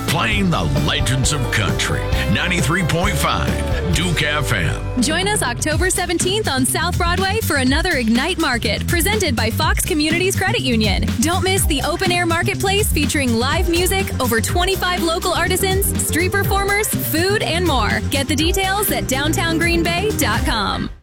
playing the legends of country. 93.5 Duke FM. Join us October 17th on South Broadway for another Ignite Market presented by Fox Communities Credit Union. Don't miss the open-air marketplace featuring live music, over 25 local artisans, street performers, food, and more. Get the details at downtowngreenbay.com.